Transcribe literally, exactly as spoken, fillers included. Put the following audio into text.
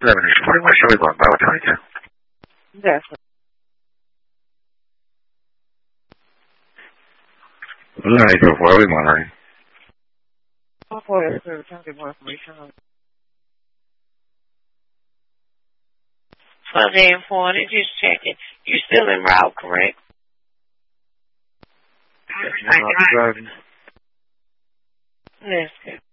Revenue supporting West Shirley One, Bravo twenty-two. Yes. nine four four, we monitoring. For the service, I'll get more information on it. Sunday and forty, just checking. You're still en route, correct? Yes, driving. That's good.